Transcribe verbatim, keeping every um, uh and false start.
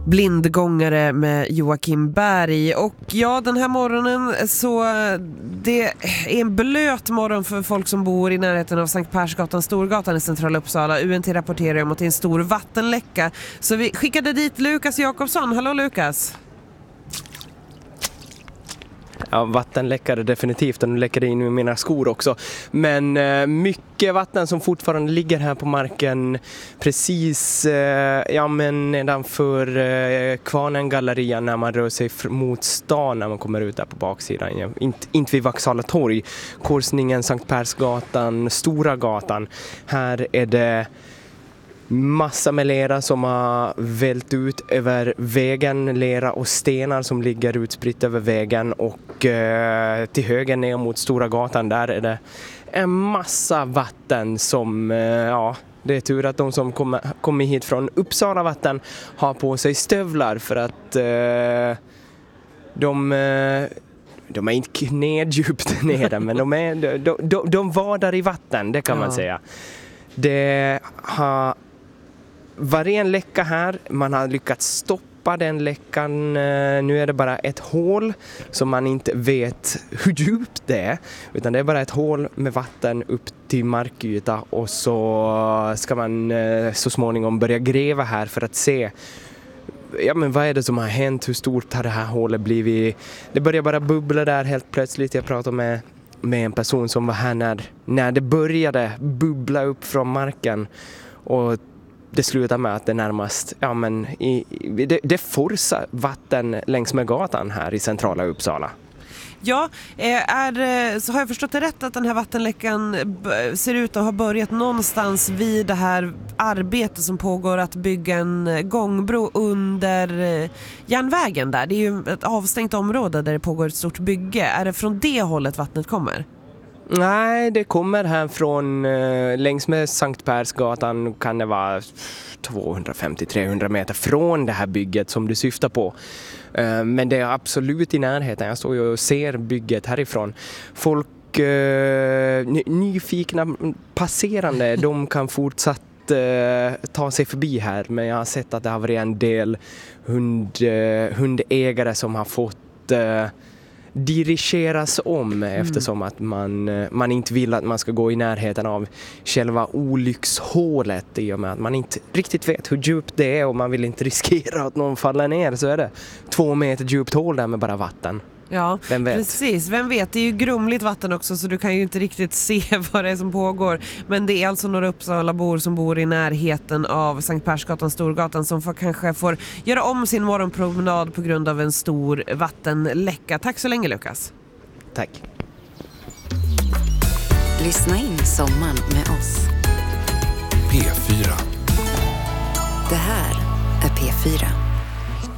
Blindgångare med Joakim Berg. Och ja, den här morgonen så det är en blöt morgon för folk som bor i närheten av Sankt Persgatan, Storgatan i centrala Uppsala. U N T rapporterar om att det är en stor vattenläcka. Så vi skickade dit Lukas Jakobsson. Hallå Lukas! Ja, vatten läcker definitivt och nu läcker det in i mina skor också. Men eh, mycket vatten som fortfarande ligger här på marken precis eh, ja, men nedanför eh, Kvarnen galleria när man rör sig mot stan när man kommer ut där på baksidan. Ja, inte, inte vid Vaksala torg, korsningen Sankt Persgatan, Stora gatan. Här är det massa med lera som har vält ut över vägen, lera och stenar som ligger utspritt över vägen och eh, till höger ner mot Stora gatan där är det en massa vatten som, eh, ja det är tur att de som kommer, kommer hit från Uppsala vatten har på sig stövlar för att eh, de... Eh, De är inte knädjupt nere men de, är, de, de, de var där i vatten, det kan ja. man säga. Det har varit en läcka här, man har lyckats stoppa den läckan. Nu är det bara ett hål som man inte vet hur djupt det är, utan det är bara ett hål med vatten upp till markyta och så ska man så småningom börja gräva här för att se ja, men vad är det som har hänt, hur stort har det här hålet blivit. Det börjar bara bubbla där helt plötsligt. Jag pratade med, med en person som var här när, när det började bubbla upp från marken och det slutar med att det närmast ja, men i, det, det forsar vatten längs med gatan här i centrala Uppsala. Ja, är, så har jag förstått det rätt att den här vattenläckan ser ut att ha börjat någonstans vid det här arbetet som pågår att bygga en gångbro under järnvägen där. Det är ju ett avstängt område där det pågår ett stort bygge. Är det från det hållet vattnet kommer? Nej, det kommer här från eh, längs med Sankt Persgatan kan det vara tvåhundrafemtio till trehundra meter från det här bygget som du syftar på. Eh, men det är absolut i närheten. Jag står ju och ser bygget härifrån. Folk eh, nyfikna passerande, de kan fortsatt eh, ta sig förbi här. Men jag har sett att det har varit en del hund, eh, hundägare som har fått eh, dirigeras om mm. eftersom att man, man inte vill att man ska gå i närheten av själva olyckshålet i och med att man inte riktigt vet hur djupt det är och man vill inte riskera att någon faller ner, så är det två meter djupt hål där med bara vatten. Ja, Vem vet? Precis. Vem vet? Det är ju grumligt vatten också så du kan ju inte riktigt se vad det är som pågår. Men det är alltså några Uppsalabor som bor i närheten av Sankt Persgatan, Storgatan som får, kanske får göra om sin morgonpromenad på grund av en stor vattenläcka. Tack så länge Lukas. Tack. Lyssna in sommaren med oss. P fyra. Det här är P fyra.